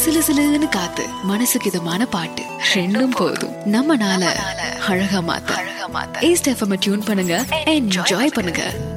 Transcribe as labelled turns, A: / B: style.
A: சிலு சிலுன்னு காத்து மனசுக்கு இதமான பாட்டு ரெண்டும் போதும் நம்ம நாள அழகா மாத்த ஈஸ்ட் எஃப்எம் டியூன் பண்ணுங்க, என்ஜாய் பண்ணுங்க.